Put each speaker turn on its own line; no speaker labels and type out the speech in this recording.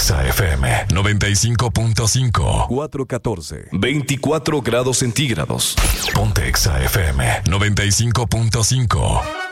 Exa FM 95.5.
414.
24 grados centígrados.
Ponte Exa FM 95.5.